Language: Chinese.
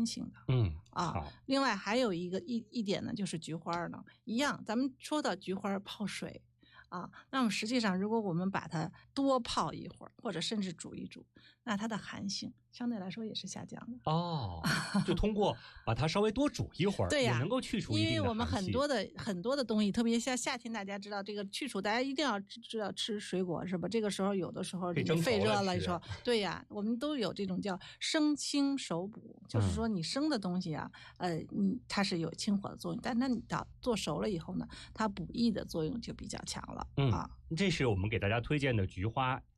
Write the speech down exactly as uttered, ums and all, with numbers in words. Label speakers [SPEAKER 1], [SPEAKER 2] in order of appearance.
[SPEAKER 1] 性的。
[SPEAKER 2] 嗯
[SPEAKER 1] 啊，另外还有一个一一点呢，就是菊花呢，一样，咱们说到菊花泡水啊，那么实际上如果我们把它多泡一会儿，或者甚至煮一煮，那它的寒性相对来说也是下降的。
[SPEAKER 2] 哦，就通过把它稍微多煮一会儿，
[SPEAKER 1] 对呀，
[SPEAKER 2] 也能够去除一定的寒气。
[SPEAKER 1] 因为我们很多的很多的东西，特别像夏天，大家知道这个去除，大家一定要知道吃水果是吧？这个时候有的时候你肺热了，说对呀，我们都有这种叫生清熟补，就是说你生的东西啊，呃，你它是有清火的作用，但那你到做熟了以后呢，它补益的作用就比较强了。
[SPEAKER 2] 嗯
[SPEAKER 1] 啊，
[SPEAKER 2] 这是我们给大家推荐的菊花